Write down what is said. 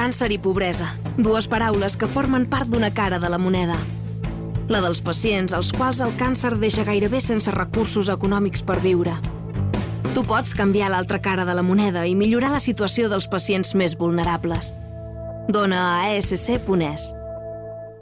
Càncer i pobresa, dues paraules que formen part d'una cara de la moneda. La dels pacients als quals el càncer deixa gairebé sense recursos econòmics per viure. Tu pots canviar l'altra cara de la moneda i millorar la situació dels pacients més vulnerables. Dona a ASC.es.